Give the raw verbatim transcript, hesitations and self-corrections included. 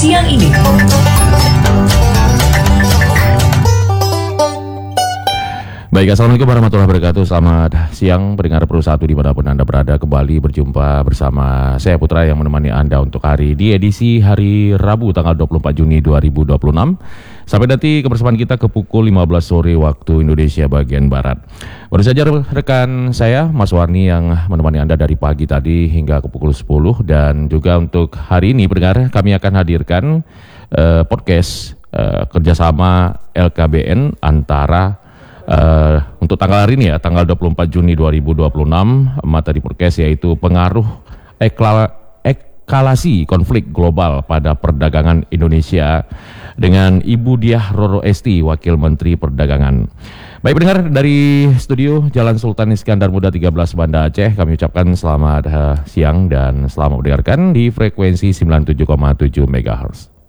siang ini. Baik, Assalamualaikum warahmatullahi wabarakatuh. Selamat siang pendengar Pro satu dimanapun Anda berada. Kembali berjumpa bersama saya Putra yang menemani Anda untuk hari di edisi hari Rabu tanggal dua puluh empat Juni dua ribu dua puluh enam. Sampai nanti kebersamaan kita ke pukul lima belas sore waktu Indonesia bagian Barat. Baru saja rekan saya Mas Warni yang menemani Anda dari pagi tadi hingga ke pukul sepuluh. Dan juga untuk hari ini pendengar kami akan hadirkan uh, podcast uh, kerjasama L K B N antara Uh, untuk tanggal hari ini ya, tanggal dua puluh empat Juni dua ribu dua puluh enam, materi podcast yaitu pengaruh ekla, eskalasi konflik global pada perdagangan Indonesia dengan Ibu Diah Roro Esti, Wakil Menteri Perdagangan. Baik pendengar, dari studio Jalan Sultan Iskandar Muda tiga belas Banda Aceh, kami ucapkan selamat uh, siang dan selamat mendengarkan di frekuensi sembilan puluh tujuh koma tujuh megahertz.